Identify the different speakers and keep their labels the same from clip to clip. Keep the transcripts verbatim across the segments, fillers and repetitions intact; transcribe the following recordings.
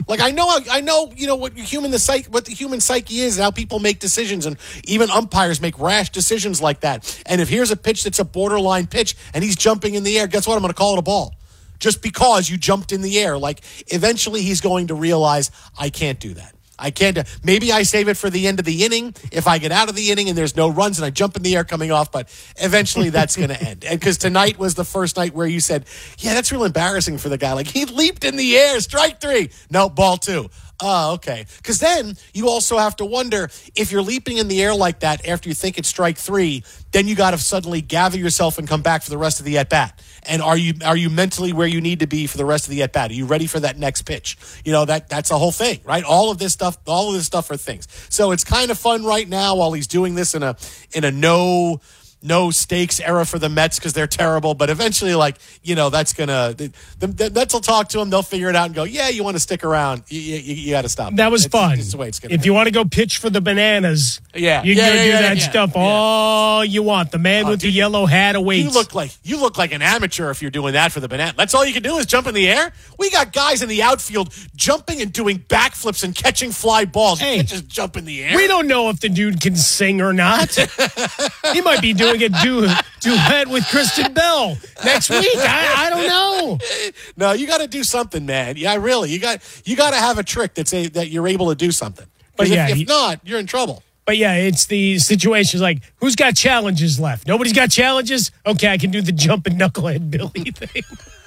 Speaker 1: Like I know, I know, you know what human the psyche, what the human psyche is, and how people make decisions, and even umpires make rash decisions like that. And if here's a pitch that's a borderline pitch, and he's jumping in the air, guess what? I'm going to call it a ball, just because you jumped in the air. Like eventually, he's going to realize I can't do that. I can't. Maybe I save it for the end of the inning if I get out of the inning and there's no runs and I jump in the air coming off. But eventually that's going to end. And because tonight was the first night where you said, yeah, that's real embarrassing for the guy. Like he leaped in the air, strike three. No, ball two. Oh, okay. Because then you also have to wonder if you're leaping in the air like that after you think it's strike three, then you got to suddenly gather yourself and come back for the rest of the at-bat. And are you are you mentally where you need to be for the rest of the at-bat? Are you ready for that next pitch? You know, that that's the whole thing, right? All of this stuff, all of this stuff are things. So it's kind of fun right now while he's doing this in a in a no no stakes era for the Mets because they're terrible. But eventually, like, you know, that's going to – the, the Mets will talk to him. They'll figure it out and go, yeah, you want to stick around. You, you, you got to stop.
Speaker 2: That was
Speaker 1: it's,
Speaker 2: fun.
Speaker 1: It's the way it's going
Speaker 2: If you want to go pitch for the Bananas,
Speaker 1: yeah.
Speaker 2: you can
Speaker 1: yeah,
Speaker 2: go
Speaker 1: yeah,
Speaker 2: do
Speaker 1: yeah,
Speaker 2: that
Speaker 1: yeah,
Speaker 2: stuff
Speaker 1: yeah.
Speaker 2: all you want. The man
Speaker 1: Oh,
Speaker 2: with
Speaker 1: dude,
Speaker 2: the yellow hat awaits.
Speaker 1: You look like you look like an amateur if you're doing that for the Banana. That's all you can do is jump in the air. We got guys in the outfield jumping and doing backflips and catching fly balls.
Speaker 2: Hey,
Speaker 1: you can't just jump in the air.
Speaker 2: We don't know if the dude can sing or not. He might be doing a du- duet with Kristen Bell next week. I, I don't know.
Speaker 1: No, you got to do something, man. Yeah, really. You got you got to have a trick that's a, that you're able to do something. But
Speaker 2: yeah,
Speaker 1: if, if
Speaker 2: he,
Speaker 1: not, you're in trouble.
Speaker 2: But yeah, it's the situations like, who's got challenges left? Nobody's got challenges? Okay, I can do the jumping knucklehead Billy thing.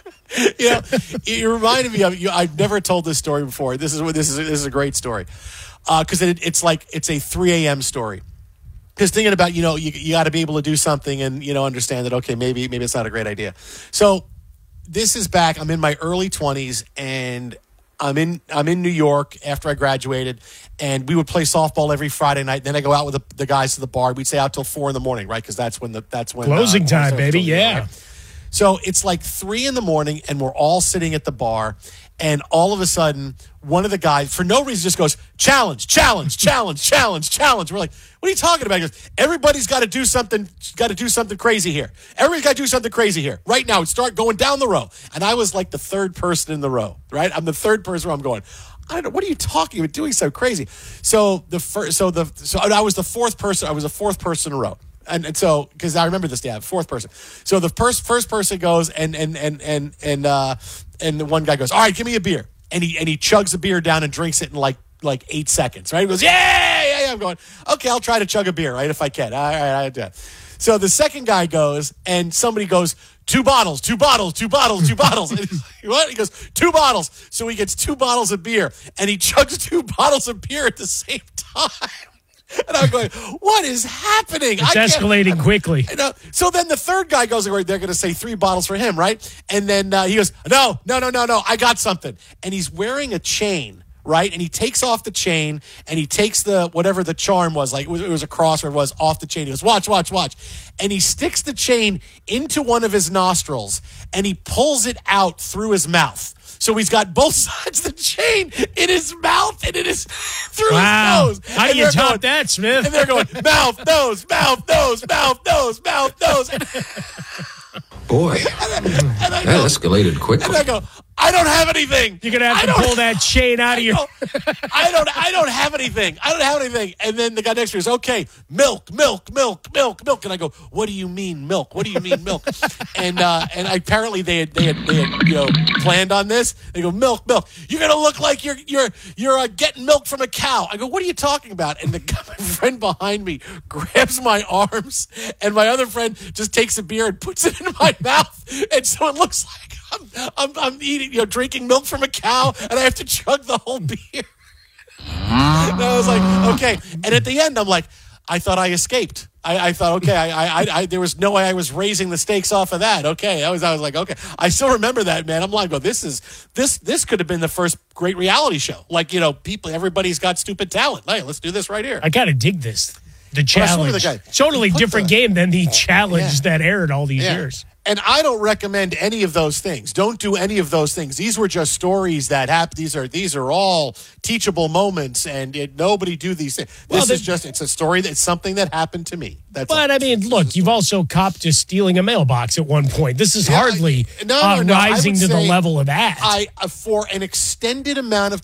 Speaker 1: You know, it reminded me of you. I've never told this story before. This is what this is. This is a great story because uh, it, it's like it's a three a.m. story. Because thinking about, you know, you you got to be able to do something and, you know, understand that, okay, maybe maybe it's not a great idea. So this is back. I'm in my early twenties and I'm in I'm in New York after I graduated, and we would play softball every Friday night. Then I go out with the, the guys to the bar. We'd stay out till four in the morning, right? Because that's when the that's when
Speaker 2: closing
Speaker 1: uh,
Speaker 2: time, baby. Yeah.
Speaker 1: Right? So it's like three in the morning, and we're all sitting at the bar, and all of a sudden, one of the guys, for no reason, just goes, challenge, challenge, challenge, challenge, challenge. We're like, what are you talking about? He goes, everybody's got to do something, got to do something crazy here. Everybody's got to do something crazy here. Right now, start going down the row. And I was like the third person in the row, right? I'm the third person where I'm going, I don't know, what are you talking about, doing so crazy? So the first, so the, so I was the fourth person, I was the fourth person in a row. And, and so, because I remember this, yeah, fourth person. So the first first person goes, and and and and and uh, and the one guy goes, all right, give me a beer, and he and he chugs the beer down and drinks it in like like eight seconds, right? He goes, yeah, yeah, yeah. I'm going, okay, I'll try to chug a beer, right, if I can. All right, I do that. So the second guy goes, and somebody goes, two bottles, two bottles, two bottles, two bottles. And he's like, what? He goes, two bottles. So he gets two bottles of beer, and he chugs two bottles of beer at the same time. And I'm going, what is happening?
Speaker 2: It's escalating quickly.
Speaker 1: You know, so then the third guy goes, they're going to say three bottles for him, right? And then uh, he goes, no, no, no, no, no, I got something. And he's wearing a chain, right? And he takes off the chain, and he takes the, whatever the charm was, like it was, it was a cross or it was, off the chain. He goes, watch, watch, watch. And he sticks the chain into one of his nostrils, and he pulls it out through his mouth. So he's got both sides of the chain in his mouth and in his through
Speaker 2: wow.
Speaker 1: his nose.
Speaker 2: How
Speaker 1: and
Speaker 2: do you top
Speaker 1: going,
Speaker 2: that, Smith?
Speaker 1: And they're going, mouth, nose, mouth, nose, mouth, nose, mouth, nose. And,
Speaker 3: Boy,
Speaker 1: and then, and I
Speaker 3: that
Speaker 1: go,
Speaker 3: escalated quickly.
Speaker 1: And I go, I don't have anything.
Speaker 2: You're gonna have to pull that chain out of your.
Speaker 1: I don't. I don't have anything. I don't have anything. And then the guy next to me is okay. Milk, milk, milk, milk, milk. And I go, what do you mean milk? What do you mean milk? and uh, and apparently they had they had they had you know planned on this. They go milk, milk. You're gonna look like you're you're you're uh, getting milk from a cow. I go, what are you talking about? And the guy, my friend behind me grabs my arms, and my other friend just takes a beer and puts it in my mouth, and so it looks like I'm, I'm, I'm eating, you know, drinking milk from a cow, and I have to chug the whole beer. And I was like, okay. And at the end, I'm like, I thought I escaped. I, I thought, okay, I, I, I, there was no way I was raising the stakes off of that. Okay, I was, I was like, okay. I still remember that, man. I'm like, oh, this is this, this could have been the first great reality show. Like, you know, people, everybody's got stupid talent. Hey, let's do this right here.
Speaker 2: I gotta dig this. The challenge.
Speaker 1: The guy.
Speaker 2: Totally different
Speaker 1: the,
Speaker 2: game than the challenge
Speaker 1: yeah.
Speaker 2: that aired all these
Speaker 1: yeah.
Speaker 2: years.
Speaker 1: And I don't recommend any of those things. Don't do any of those things. These were just stories that happened. These are these are all teachable moments, and it, nobody do these things. This well, is just, it's a story, that's something that happened to me. That's
Speaker 2: but,
Speaker 1: all.
Speaker 2: I mean, look, you've also copped to stealing a mailbox at one point. This is
Speaker 1: yeah,
Speaker 2: hardly
Speaker 1: I, no,
Speaker 2: uh,
Speaker 1: no, no,
Speaker 2: rising to the level of that.
Speaker 1: I uh, for an extended amount of